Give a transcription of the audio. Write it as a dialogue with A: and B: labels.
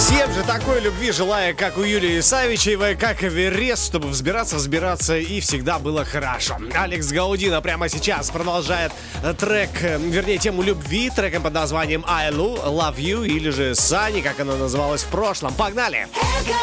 A: Всем же такой любви желаю, как у Юлии Савичевой, как Эверест, чтобы взбираться и всегда было хорошо. Алекс Гаудино прямо сейчас продолжает трек, вернее, тему любви, треком под названием I Love You, или же Sunny, как она называлась в прошлом. Погнали!